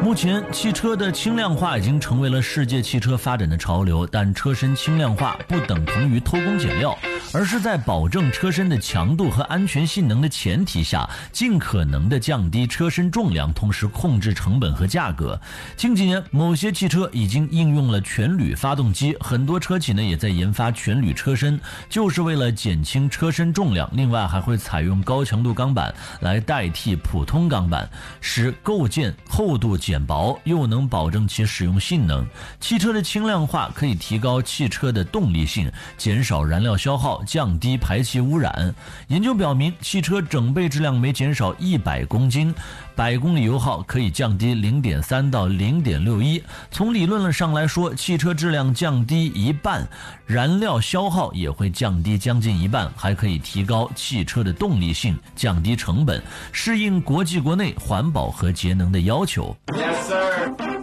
目前，汽车的轻量化已经成为了世界汽车发展的潮流，但车身轻量化不等同于偷工减料，而是在保证车身的强度和安全性能的前提下，尽可能的降低车身重量，同时控制成本和价格。近几年，某些汽车已经应用了全铝发动机，很多车企呢也在研发全铝车身，就是为了减轻车身重量。另外，还会采用高强度钢板来代替普通钢板，使构件厚度减薄，又能保证其使用性能。汽车的轻量化可以提高汽车的动力性，减少燃料消耗，降低排气污染。研究表明，汽车整备质量每减少100公斤，100公里油耗可以降低0.3到0.61。从理论上来说，汽车质量降低一半，燃料消耗也会降低将近一半，还可以提高汽车的动力性，降低成本，适应国际国内环保和节能的要求。 Yes, sir.